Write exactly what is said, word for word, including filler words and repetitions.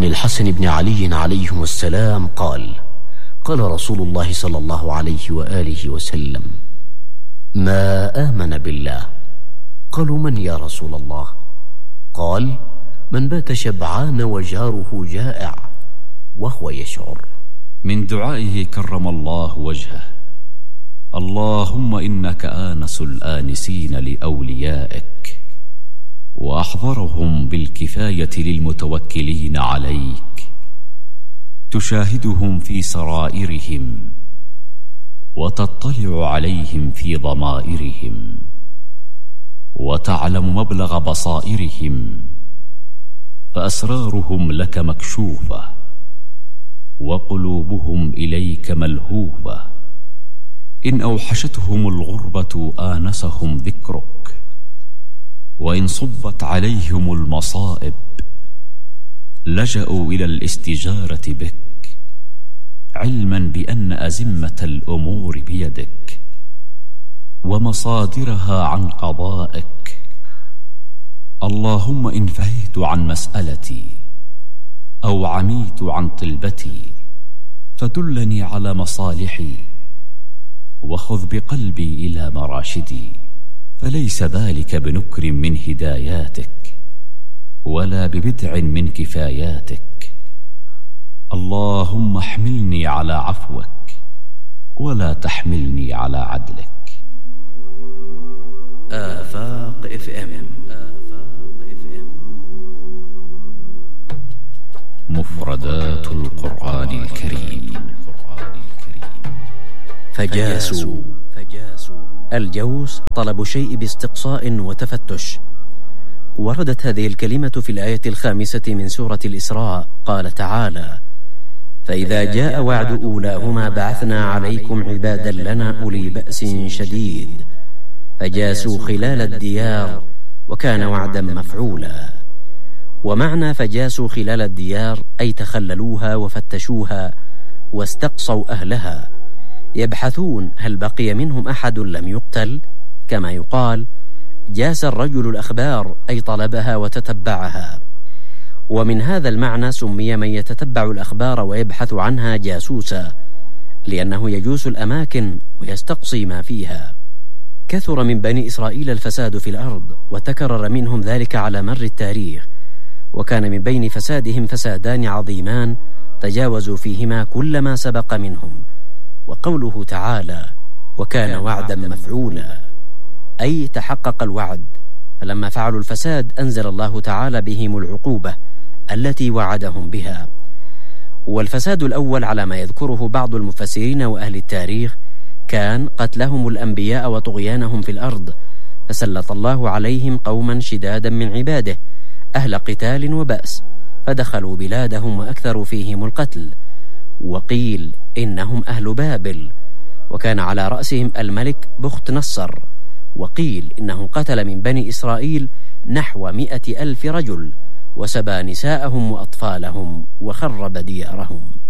الحسن بن علي عليهم السلام قال: قال رسول الله صلى الله عليه وآله وسلم: ما آمن بالله. قالوا: من يا رسول الله؟ قال: من بات شبعان وجاره جائع وهو يشعر. من دعائه كرم الله وجهه: اللهم إنك آنس الآنسين لأوليائك، وأحضرهم بالكفاية للمتوكلين عليك، تشاهدهم في سرائرهم وتطلع عليهم في ضمائرهم، وتعلم مبلغ بصائرهم، فأسرارهم لك مكشوفة، وقلوبهم إليك ملهوفة. إن أوحشتهم الغربة آنسهم ذكرك، وإن صبت عليهم المصائب لجأوا إلى الاستجارة بك، علما بأن أزمة الأمور بيدك ومصادرها عن قضائك. اللهم إن فهيت عن مسألتي أو عميت عن طلبتي فدلني على مصالحي، وخذ بقلبي إلى مراشدي، فليس ذلك بنكر من هداياتك ولا ببدع من كفاياتك. اللهم احملني على عفوك ولا تحملني على عدلك. آفاق اف ام. مفردات القرآن الكريم. فجاسوا. الجوس طلب شيء باستقصاء وتفتش. وردت هذه الكلمة في الآية الخامسة من سورة الإسراء. قال تعالى: فإذا جاء وعد أولاهما بعثنا عليكم عبادا لنا أولي بأس شديد فجاسوا خلال الديار وكان وعدا مفعولا. ومعنى فجاسوا خلال الديار أي تخللوها وفتشوها واستقصوا أهلها، يبحثون هل بقي منهم أحد لم يقتل، كما يقال جاس الرجل الأخبار أي طلبها وتتبعها. ومن هذا المعنى سمي من يتتبع الأخبار ويبحث عنها جاسوسا، لأنه يجوس الأماكن ويستقصي ما فيها. كثر من بني إسرائيل الفساد في الأرض، وتكرر منهم ذلك على مر التاريخ، وكان من بين فسادهم فسادان عظيمان تجاوزوا فيهما كل ما سبق منهم. وقوله تعالى: وكان وعدا مفعولا، أي تحقق الوعد، فلما فعلوا الفساد أنزل الله تعالى بهم العقوبة التي وعدهم بها. والفساد الأول على ما يذكره بعض المفسرين وأهل التاريخ كان قتلهم الأنبياء وطغيانهم في الأرض، فسلط الله عليهم قوما شدادا من عباده أهل قتال وبأس، فدخلوا بلادهم وأكثروا فيهم القتل. وقيل إنهم أهل بابل، وكان على رأسهم الملك بخت نصر. وقيل إنه قتل من بني إسرائيل نحو مئة ألف رجل، وسبى نساءهم وأطفالهم وخرب ديارهم.